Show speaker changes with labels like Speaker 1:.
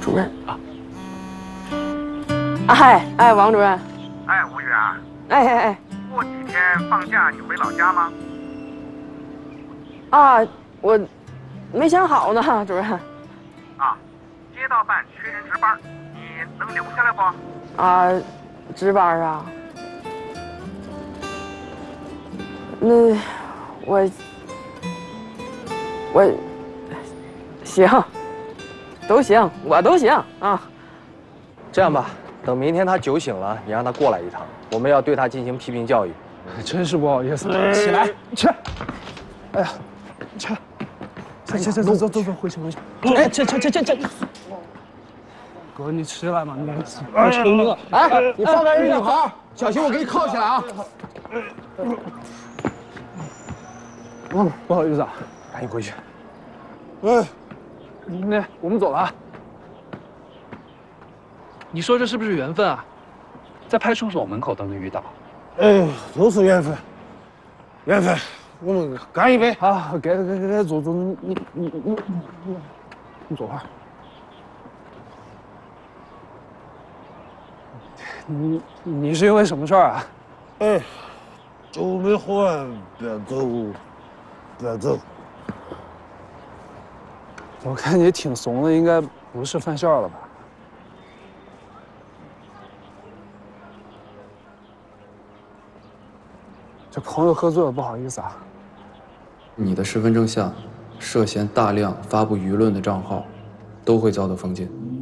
Speaker 1: 主任啊。哎，王主任。
Speaker 2: 哎，吴宇啊。
Speaker 1: 哎。
Speaker 2: 过几天放假你回老家吗？
Speaker 1: 啊，我没想好呢，主任。
Speaker 2: 啊，街道办缺人值班，你能留下来不？
Speaker 1: 啊，值班啊？那我行，都行，我都行啊。
Speaker 3: 这样吧，等明天他酒醒了，你让他过来一趟，我们要对他进行批评教育。
Speaker 4: 真是不好意思，起来，去。哎呀，去，走，回去。哎，这，哥，你起来嘛，你撑着。
Speaker 5: 哎，你放开人女孩，小心我给你铐起来啊！
Speaker 4: 不好意思啊，
Speaker 3: 赶紧回去。
Speaker 5: 哎，
Speaker 4: 那我们走了啊。
Speaker 6: 你说这是不是缘分啊？在派出所门口都能遇到。
Speaker 5: 哎，都是缘分，缘分。我们干一杯
Speaker 4: 啊！该坐，你坐会儿。你是因为什么事儿啊？
Speaker 5: 哎，酒没喝完，别走。
Speaker 4: 我看你挺怂的，应该不是犯事儿了吧？这朋友喝醉了，不好意思啊。
Speaker 7: 你的身份证下涉嫌大量发布舆论的账号，都会遭到封禁。